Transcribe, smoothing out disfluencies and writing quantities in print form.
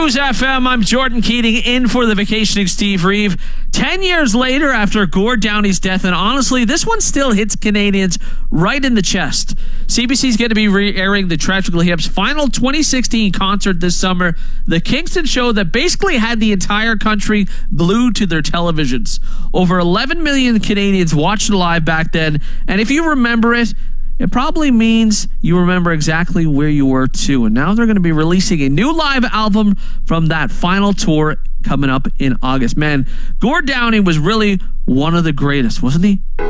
News FM, I'm Jordan Keating in for the vacationing Steve Reeve. 10 years later after Gord Downie's death, and honestly, this one still hits Canadians right in the chest. CBC's going to be re-airing the Tragically Hip's final 2016 concert this summer, the Kingston show that basically had the entire country glued to their televisions. Over 11 million Canadians watched it live back then, and if you remember it, it probably means you remember exactly where you were too. And now they're going to be releasing a new live album from that final tour coming up in August. Man, Gord Downie was really one of the greatest, wasn't he?